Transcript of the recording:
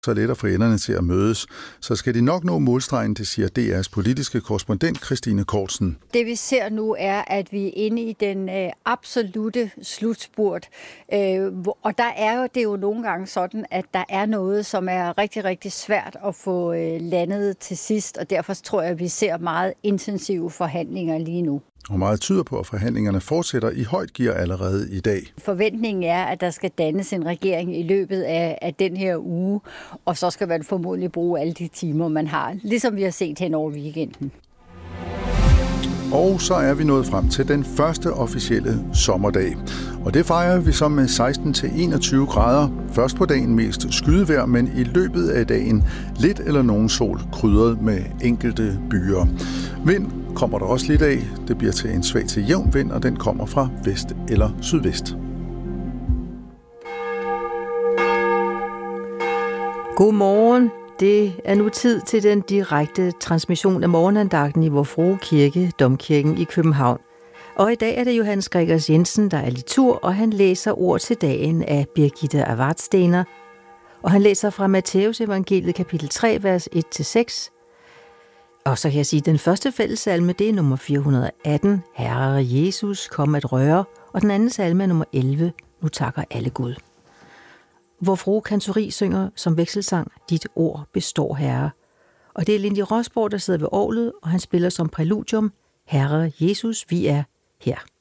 så let at få enderne til at mødes, så skal de nok nå målstregen, det siger DR's politiske korrespondent Christine Kortsen. Det vi ser nu er, at vi er inde i den absolute slutspurt. Og der er det jo nogle gange sådan, at der er noget, som er rigtig, rigtig svært at få landet til sidst, og derfor tror jeg, at vi ser meget intensive forhandlinger lige nu. Og meget tyder på, at forhandlingerne fortsætter i højt gear allerede i dag. Forventningen er, at der skal dannes en regering i løbet af den her uge, og så skal man formodentlig bruge alle de timer, man har, ligesom vi har set hen over weekenden. Og så er vi nået frem til den første officielle sommerdag. Og det fejrer vi så med 16-21 grader. Først på dagen mest skydevejr, men i løbet af dagen lidt eller nogen sol krydret med enkelte byer. Vind kommer der også lidt af. Det bliver til en svag til jævn vind, og den kommer fra vest eller sydvest. God morgen. Det er nu tid til den direkte transmission af morgenandagten i Vor Frue Kirke, Domkirken i København. Og i dag er det Johannes Gregers Jensen, der er litur, og han læser ord til dagen af Birgitte Avartstener. Og han læser fra Matteus evangeliet kapitel 3, vers 1-6. Og så kan jeg sige, at den første fællessalme, det er nummer 418, Herre Jesus, kom at røre. Og den anden salme er nummer 11, Nu takker alle Gud. Vor Frue Kantori synger som vekselsang, Dit ord består, Herre. Og det er Lindy Rosborg, der sidder ved orglet, og han spiller som præludium, Herre Jesus, vi er her.